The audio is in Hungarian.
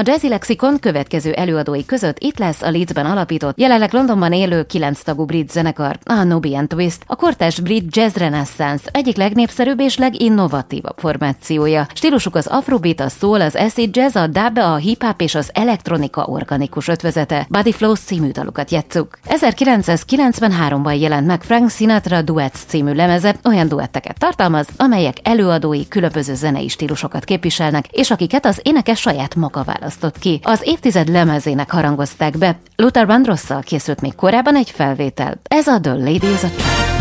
A Jazzy Lexikon következő előadói között itt lesz a Leedsben alapított, jelenleg Londonban élő 9 tagú brit zenekar, a Nobby and Twist, a kortárs brit jazz reneszánsz egyik legnépszerűbb és leginnovatívabb formációja. Stílusuk az afrobeat, a soul, az acid jazz, a dub, a hip-hop és az elektronika organikus ötvözete. Body Flows című dalukat játsszuk. 1993-ban jelent meg Frank Sinatra Duets című lemeze, olyan duetteket tartalmaz, amelyek előadói különböző zenei stílusokat képviselnek, és akiket az énekes saját maga választott ki. Az évtized lemezének harangozták be. Luther Vandrosszal készült még korábban egy felvétel. Ez a The Lady is a Child.